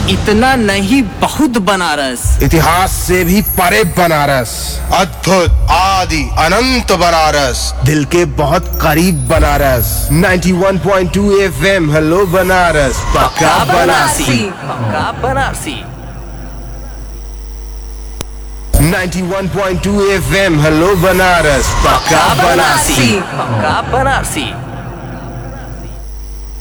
इतना नहीं बहुत बनारस, इतिहास से भी परे बनारस, अद्भुत आदि अनंत बनारस, दिल के बहुत करीब बनारस। 91.2 FM हेलो बनारस, पक्का बनारसी। पक्का बनारसी। 91.2 FM हेलो बनारस, पक्का बनारसी। पक्का बनारसी।